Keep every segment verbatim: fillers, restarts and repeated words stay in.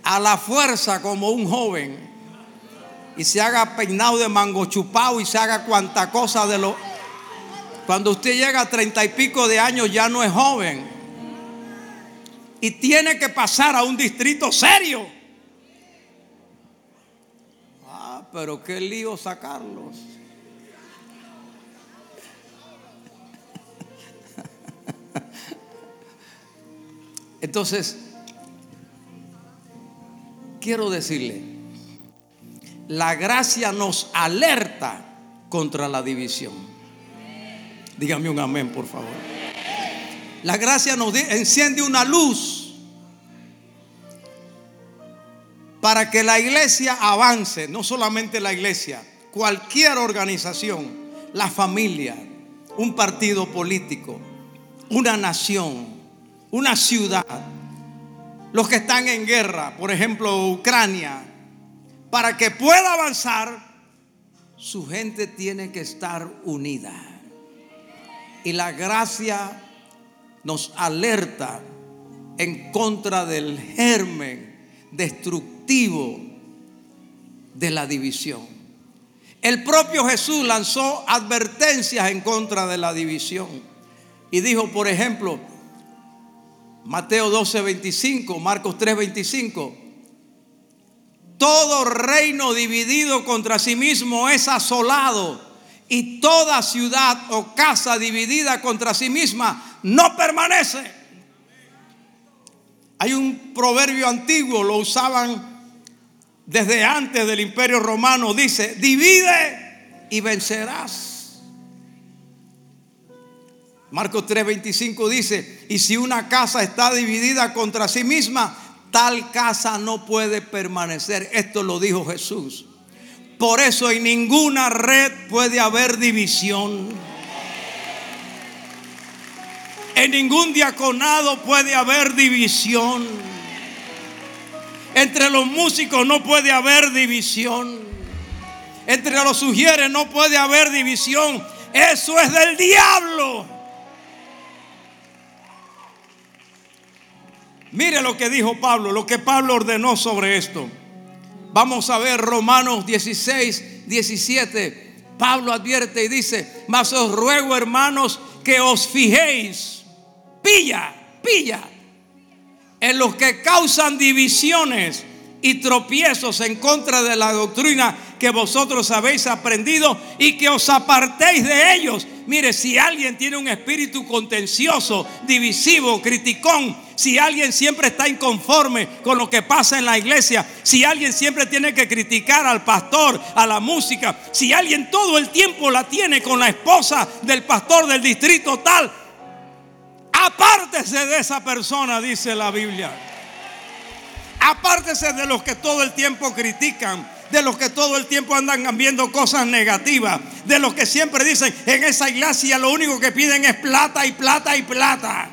a la fuerza como un joven y se haga peinado de mango chupado y se haga cuanta cosa de lo. Cuando usted llega a treinta y pico de años ya no es joven y tiene que pasar a un distrito serio. Ah, pero qué lío sacarlos. Entonces, quiero decirle, la gracia nos alerta contra la división. Dígame un amén, por favor. La gracia nos enciende una luz para que la iglesia avance. No solamente la iglesia, cualquier organización, la familia, un partido político, una nación, una ciudad, los que están en guerra, por ejemplo Ucrania, para que pueda avanzar, su gente tiene que estar unida. Y la gracia nos alerta en contra del germen destructivo de la división. El propio Jesús lanzó advertencias en contra de la división y dijo, por ejemplo, Mateo doce veinticinco, Marcos tres veinticinco: todo reino dividido contra sí mismo es asolado, y toda ciudad o casa dividida contra sí misma no permanece. Hay un proverbio antiguo, lo usaban desde antes del Imperio Romano, dice: divide y vencerás. Marcos tres veinticinco dice: y si una casa está dividida contra sí misma, tal casa no puede permanecer. Esto lo dijo Jesús. Por eso en ninguna red puede haber división. En ningún diaconado puede haber división. Entre los músicos no puede haber división. Entre los sugieres no puede haber división. Eso es del diablo. Mire lo que dijo Pablo, lo que Pablo ordenó sobre esto. Vamos a ver Romanos dieciséis, diecisiete. Pablo advierte y dice: mas os ruego, hermanos, que os fijéis, pilla, pilla, en los que causan divisiones y tropiezos en contra de la doctrina que vosotros habéis aprendido, y que os apartéis de ellos. Mire, si alguien tiene un espíritu contencioso, divisivo, criticón, si alguien siempre está inconforme con lo que pasa en la iglesia, si alguien siempre tiene que criticar al pastor, a la música, si alguien todo el tiempo la tiene con la esposa del pastor del distrito tal, apártese de esa persona, dice la Biblia. Apártese de los que todo el tiempo critican, de los que todo el tiempo andan viendo cosas negativas, de los que siempre dicen: en esa iglesia lo único que piden es plata y plata y plata.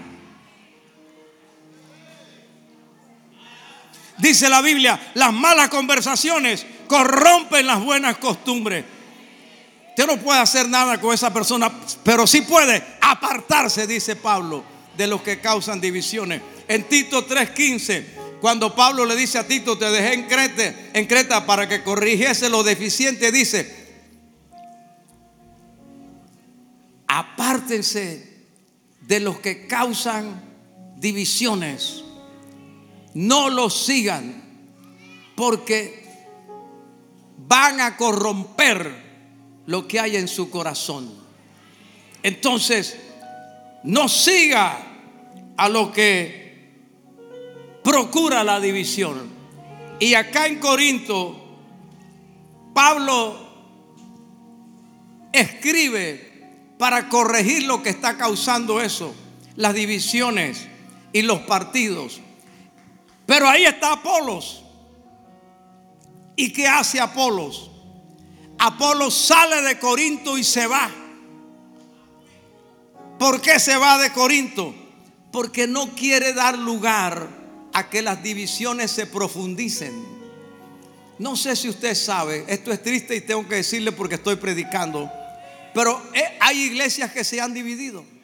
Dice la Biblia: las malas conversaciones corrompen las buenas costumbres. Usted no puede hacer nada con esa persona, pero sí puede apartarse, dice Pablo, de los que causan divisiones. En Tito tres quince, cuando Pablo le dice a Tito: te dejé en Creta, en Creta para que corrigiese lo deficiente, dice: apártense de los que causan divisiones. No los sigan, porque van a corromper lo que hay en su corazón. Entonces, no siga a lo que procura la división. Y acá en Corinto, Pablo escribe para corregir lo que está causando eso, las divisiones y los partidos. Pero ahí está Apolos. ¿Y qué hace Apolos? Apolos sale de Corinto y se va. ¿Por qué se va de Corinto? Porque no quiere dar lugar a que las divisiones se profundicen. No sé si usted sabe, esto es triste y tengo que decirle porque estoy predicando, pero hay iglesias que se han dividido.